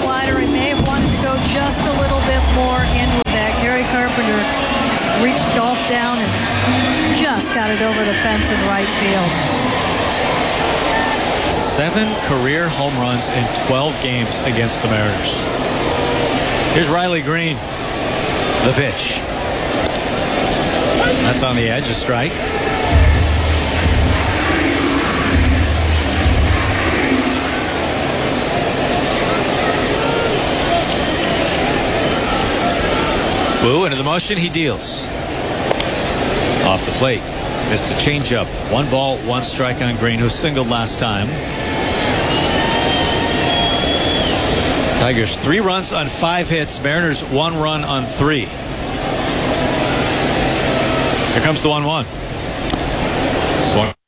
slider. He may have wanted to go just a little bit more in with that. Gary Carpenter reached golf down and just got it over the fence in right field. 7 career home runs in 12 games against the Mariners. Here's Riley Green. The pitch. That's on the edge, a strike. Wu into the motion, he deals. Off the plate. Missed a changeup. 1 ball, 1 strike on Green, who singled last time. Tigers 3 runs on 5 hits. Mariners 1 run on 3. Here comes the 1-1. Swung.